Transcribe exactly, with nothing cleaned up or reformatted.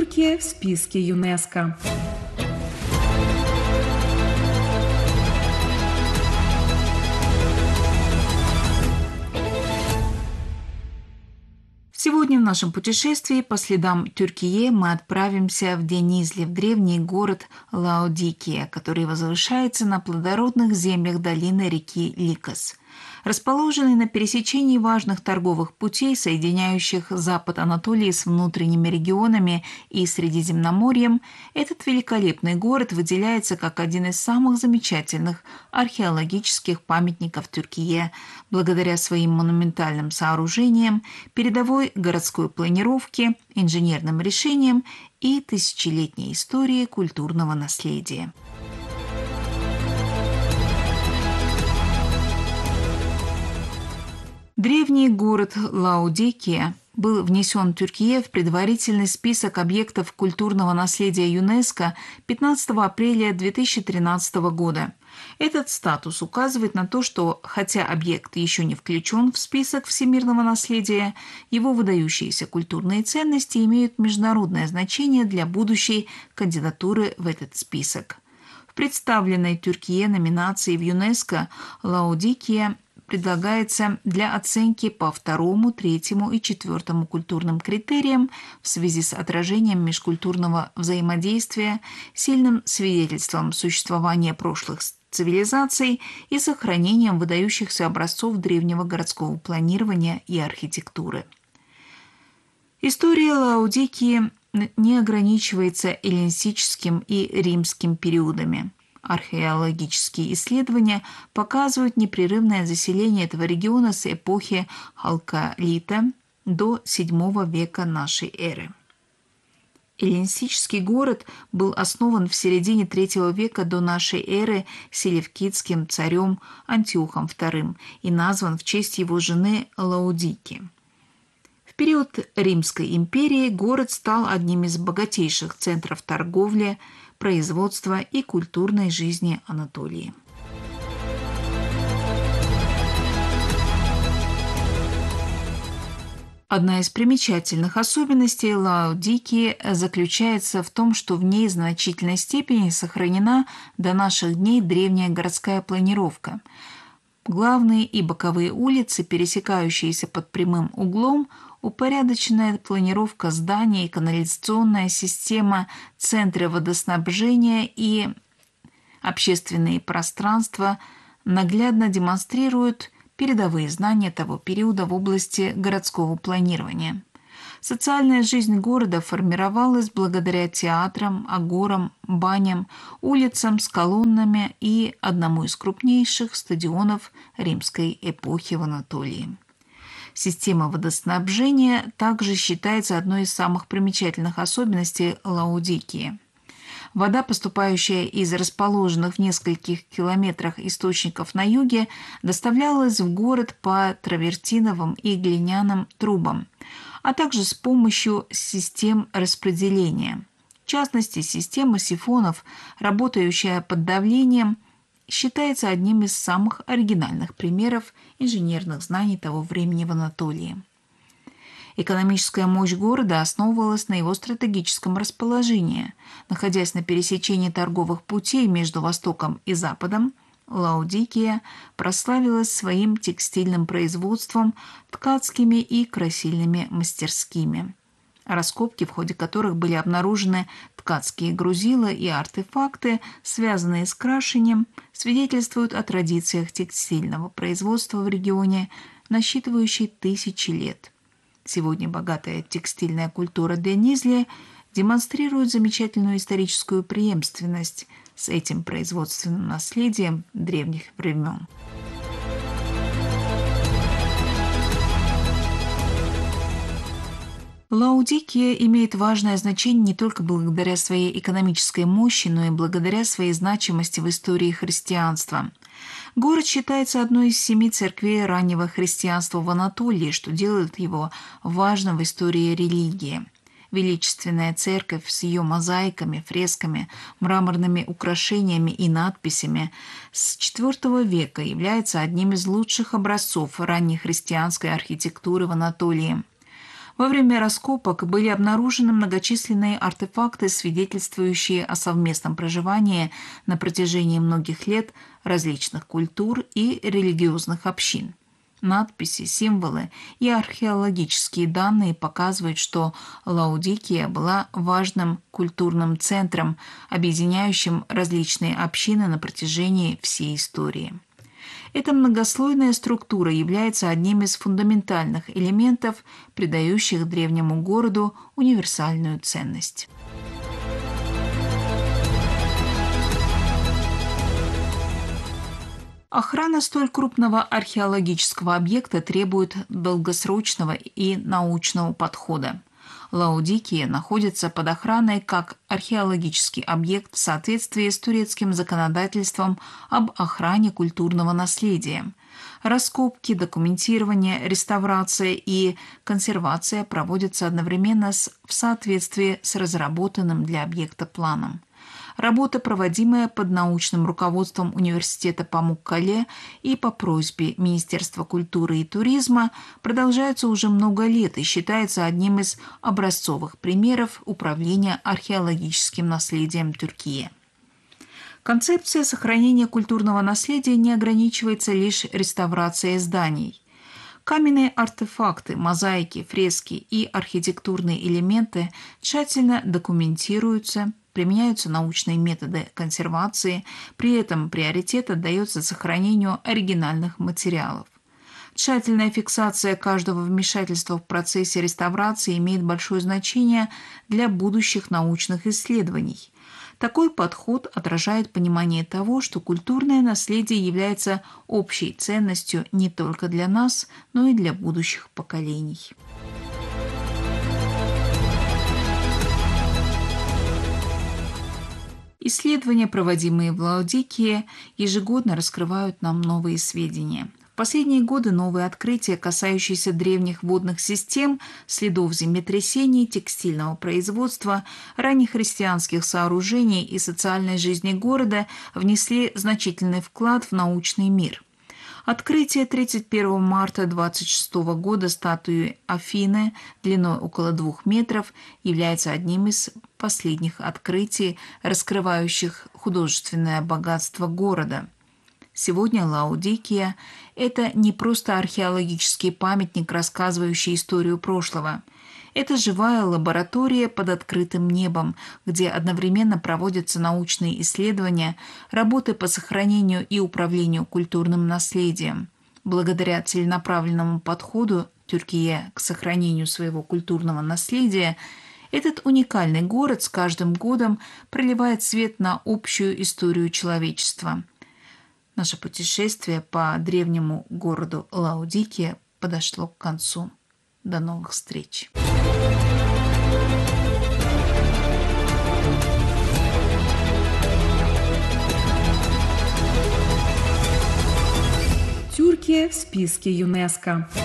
Тюркия в списке ЮНЕСКО. Сегодня в нашем путешествии по следам Тюркии мы отправимся в Денизли, в древний город Лаодикия, который возвышается на плодородных землях долины реки Ликос. Расположенный на пересечении важных торговых путей, соединяющих запад Анатолии с внутренними регионами и Средиземноморьем, этот великолепный город выделяется как один из самых замечательных археологических памятников Тюркии, благодаря своим монументальным сооружениям, передовой городской планировке, инженерным решениям и тысячелетней истории культурного наследия. Древний город Лаодикия был внесен Тюркией в предварительный список объектов культурного наследия ЮНЕСКО пятнадцатого апреля две тысячи тринадцатого года. Этот статус указывает на то, что, хотя объект еще не включен в список всемирного наследия, его выдающиеся культурные ценности имеют международное значение для будущей кандидатуры в этот список. В представленной Тюркией номинации в ЮНЕСКО Лаодикия предлагается для оценки по второму, третьему и четвертому культурным критериям в связи с отражением межкультурного взаимодействия, сильным свидетельством существования прошлых цивилизаций и сохранением выдающихся образцов древнего городского планирования и архитектуры. История Лаодикии не ограничивается эллинистическим и римским периодами. Археологические исследования показывают непрерывное заселение этого региона с эпохи Халкалита до седьмого века нашей эры. Эллинистический город был основан в середине третьего века до нашей эры селевкидским царем Антиохом вторым и назван в честь его жены Лаодики. В период Римской империи город стал одним из богатейших центров торговли, производства и культурной жизни Анатолии. Одна из примечательных особенностей Лаодикии заключается в том, что в ней в значительной степени сохранена до наших дней древняя городская планировка. Главные и боковые улицы, пересекающиеся под прямым углом, упорядоченная планировка зданий, канализационная система, центры водоснабжения и общественные пространства наглядно демонстрируют передовые знания того периода в области городского планирования. Социальная жизнь города формировалась благодаря театрам, агорам, баням, улицам с колоннами и одному из крупнейших стадионов римской эпохи в Анатолии. Система водоснабжения также считается одной из самых примечательных особенностей Лаодикии. Вода, поступающая из расположенных в нескольких километрах источников на юге, доставлялась в город по травертиновым и глиняным трубам, а также с помощью систем распределения. В частности, система сифонов, работающая под давлением, считается одним из самых оригинальных примеров инженерных знаний того времени в Анатолии. Экономическая мощь города основывалась на его стратегическом расположении. Находясь на пересечении торговых путей между Востоком и Западом, Лаодикия прославилась своим текстильным производством, ткацкими и красильными мастерскими. Раскопки, в ходе которых были обнаружены ткацкие грузила и артефакты, связанные с крашением, свидетельствуют о традициях текстильного производства в регионе, насчитывающей тысячи лет. Сегодня богатая текстильная культура Денизли демонстрирует замечательную историческую преемственность с этим производственным наследием древних времен. Лаодикия имеет важное значение не только благодаря своей экономической мощи, но и благодаря своей значимости в истории христианства. Город считается одной из семи церквей раннего христианства в Анатолии, что делает его важным в истории религии. Величественная церковь с ее мозаиками, фресками, мраморными украшениями и надписями с четвёртого века является одним из лучших образцов раннехристианской архитектуры в Анатолии. Во время раскопок были обнаружены многочисленные артефакты, свидетельствующие о совместном проживании на протяжении многих лет различных культур и религиозных общин. Надписи, символы и археологические данные показывают, что Лаудикия была важным культурным центром, объединяющим различные общины на протяжении всей истории. Эта многослойная структура является одним из фундаментальных элементов, придающих древнему городу универсальную ценность. Охрана столь крупного археологического объекта требует долгосрочного и научного подхода. Лаудикия находится под охраной как археологический объект в соответствии с турецким законодательством об охране культурного наследия. Раскопки, документирование, реставрация и консервация проводятся одновременно с, в соответствии с разработанным для объекта планом. Работа, проводимая под научным руководством Университета Памуккале и по просьбе Министерства культуры и туризма, продолжается уже много лет и считается одним из образцовых примеров управления археологическим наследием Тюркии. Концепция сохранения культурного наследия не ограничивается лишь реставрацией зданий. Каменные артефакты, мозаики, фрески и архитектурные элементы тщательно документируются, применяются научные методы консервации, при этом приоритет отдается сохранению оригинальных материалов. Тщательная фиксация каждого вмешательства в процессе реставрации имеет большое значение для будущих научных исследований. Такой подход отражает понимание того, что культурное наследие является общей ценностью не только для нас, но и для будущих поколений. Исследования, проводимые в Лаудикии, ежегодно раскрывают нам новые сведения. В последние годы новые открытия, касающиеся древних водных систем, следов землетрясений, текстильного производства, ранних христианских сооружений и социальной жизни города, внесли значительный вклад в научный мир. Открытие тридцать первого марта двадцать шестого года статуи Афины длиной около двух метров является одним из последних открытий, раскрывающих художественное богатство города. Сегодня Лаудикия – это не просто археологический памятник, рассказывающий историю прошлого. Это живая лаборатория под открытым небом, где одновременно проводятся научные исследования, работы по сохранению и управлению культурным наследием. Благодаря целенаправленному подходу Тюркии к сохранению своего культурного наследия, этот уникальный город с каждым годом проливает свет на общую историю человечества. Наше путешествие по древнему городу Лаудикия подошло к концу. До новых встреч! Тюркия в списке ЮНЕСКО.